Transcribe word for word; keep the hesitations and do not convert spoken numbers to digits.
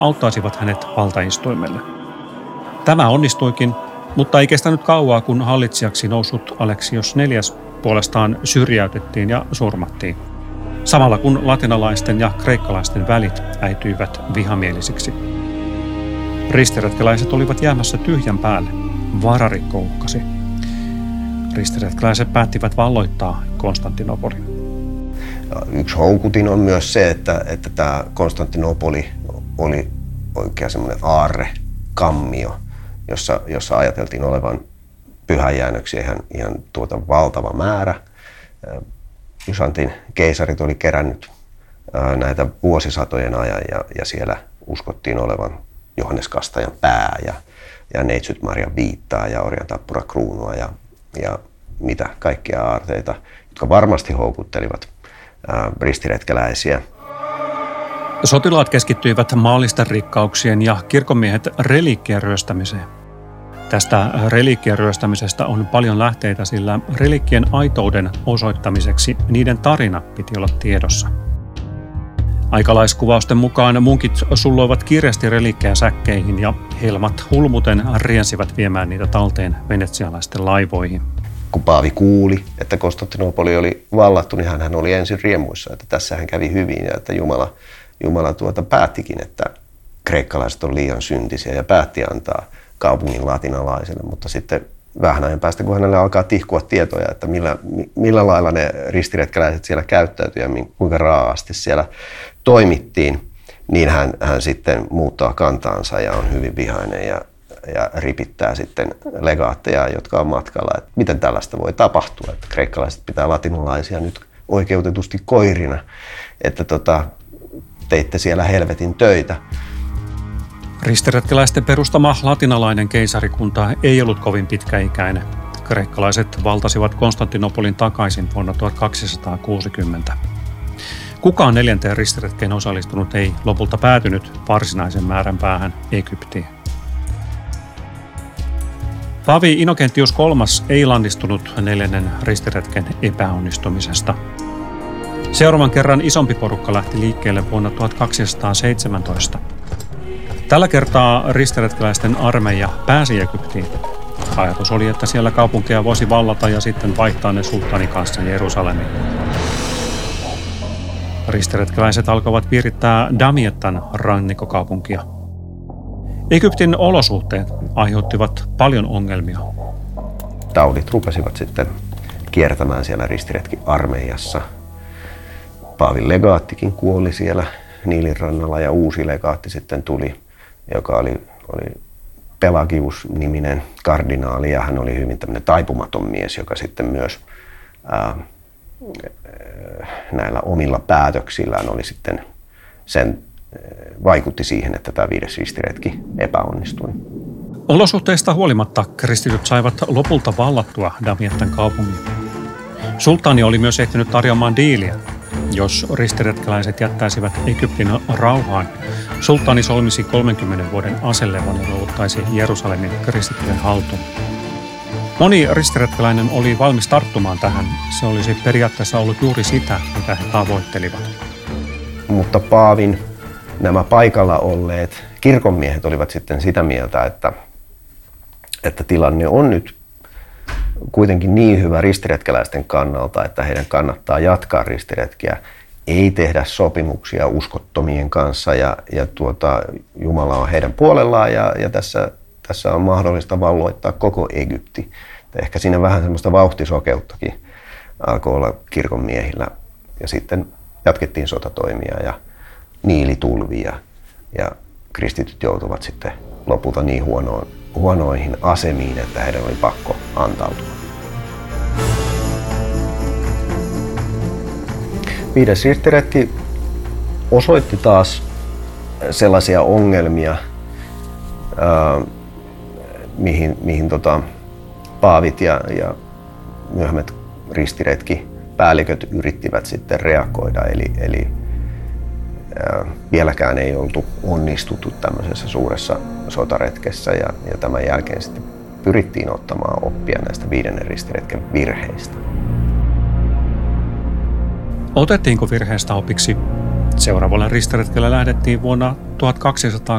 auttaisivat hänet valtaistuimelle. Tämä onnistuikin, mutta ei kestänyt kauaa, kun hallitsijaksi noussut Aleksios neljäs puolestaan syrjäytettiin ja surmattiin. Samalla kun latinalaisten ja kreikkalaisten välit äityivät vihamielisiksi. Ristiretkeläiset olivat jäämässä tyhjän päälle. Vararikko uhkasi. Ristiretkeläiset päättivät valloittaa Konstantinopolin. Yksi houkutin on myös se, että, että tämä Konstantinopoli oli oikein semmoinen aarrekammio, jossa, jossa ajateltiin olevan pyhäjäännöksiä ihan, ihan tuota valtava määrä. Byzantin keisarit oli kerännyt näitä vuosisatojen ajan ja, ja siellä uskottiin olevan Johannes Kastajan pää ja, ja Neitsyt Marian viittaa ja Orjan tappura kruunua ja, ja mitä kaikkia aarteita, jotka varmasti houkuttelivat ää, ristiretkeläisiä. Sotilaat keskittyivät maallisten rikkauksien ja kirkonmiehet reliikkien ryöstämiseen. Tästä reliikkien ryöstämisestä on paljon lähteitä, sillä reliikkien aitouden osoittamiseksi niiden tarina piti olla tiedossa. Aikalaiskuvausten mukaan munkit sulloivat kiireesti reliikkejä säkkeihin ja helmat hulmuten riensivät viemään niitä talteen venetsialaisten laivoihin. Kun paavi kuuli, että Konstantinopoli oli vallattu, niin hän oli ensin riemuissa, että tässä hän kävi hyvin ja että Jumala, Jumala tuota päättikin, että kreikkalaiset on liian syntisiä ja päätti antaa kaupungin latinalaiselle, mutta sitten vähän ajan päästä, kun hänelle alkaa tihkua tietoja, että millä, millä lailla ne ristiretkeläiset siellä käyttäytyivät ja kuinka raaasti siellä toimittiin, niin hän, hän sitten muuttaa kantaansa ja on hyvin vihainen ja, ja ripittää sitten legaatteja, jotka on matkalla, että miten tällaista voi tapahtua, että kreikkalaiset pitää latinalaisia nyt oikeutetusti koirina, että tota, teitte siellä helvetin töitä. Ristiretkeläisten perustama latinalainen keisarikunta ei ollut kovin pitkäikäinen. Kreikkalaiset valtasivat Konstantinopolin takaisin vuonna tuhatkaksisataakuusikymmentä. Kukaan neljänteen ristiretkeen osallistunut ei lopulta päätynyt varsinaisen määrän päähän Egyptiin. Paavi Innokentius kolmas ei lannistunut neljännen ristiretken epäonnistumisesta. Seuraavan kerran isompi porukka lähti liikkeelle vuonna tuhatkaksisataaseitsemäntoista. Tällä kertaa ristiretkeläisten armeija pääsi Egyptiin. Ajatus oli, että siellä kaupunkeja voisi vallata ja sitten vaihtaa ne sulttaanin kanssa Jerusalemiin. Ristiretkeläiset alkoivat vierittää Damiettan rannikkokaupunkia. Egyptin olosuhteet aiheuttivat paljon ongelmia. Taudit rupesivat sitten kiertämään siellä ristiretki-armeijassa. Paavin legaattikin kuoli siellä Niilin rannalla ja uusi legaatti sitten tuli, joka oli, oli Pelagius-niminen kardinaali ja hän oli hyvin tämmöinen taipumaton mies, joka sitten myös ää, näillä omilla päätöksillään oli sitten sen, vaikutti siihen, että tämä viides ristiretki epäonnistui. Olosuhteista huolimatta kristityt saivat lopulta vallattua Damiettan kaupungin. Sulttaani oli myös ehtinyt tarjoamaan diiliä. Jos ristiretkeläiset jättäisivät Egyptin rauhaan, sulttaani solmisi kolmenkymmenen vuoden aselevon ja luovuttaisi Jerusalemin kristittyjen haltuun. Moni ristiretkeläinen oli valmis tarttumaan tähän. Se olisi periaatteessa ollut juuri sitä, mitä he tavoittelivat. Mutta paavin nämä paikalla olleet kirkonmiehet olivat sitten sitä mieltä, että, että tilanne on nyt kuitenkin niin hyvä ristiretkeläisten kannalta, että heidän kannattaa jatkaa ristiretkiä, ei tehdä sopimuksia uskottomien kanssa ja, ja tuota, Jumala on heidän puolellaan ja, ja tässä, tässä on mahdollista valloittaa koko Egypti. Ehkä siinä vähän semmoista vauhtisokeuttakin alkoi olla kirkonmiehillä ja sitten jatkettiin sotatoimia ja Niili tulvi ja, ja kristityt joutuvat sitten lopulta niin huonoon, huonoihin asemiin, että heidän oli pakko antautua. Viides ristiretki osoitti taas sellaisia ongelmia, ää, mihin, mihin tota, paavit ja, ja myöhemmät ristiretki päälliköt yrittivät sitten reagoida. Eli, eli ää, vieläkään ei oltu onnistuttu tämmöisessä suuressa sotaretkessä ja, ja tämän jälkeen sitten pyrittiin ottamaan oppia näistä viidennen ristiretken virheistä. Otettiinko virheestä opiksi? Seuraavalla ristiretkellä lähdettiin vuonna tuhatkaksisataakolmekymmentä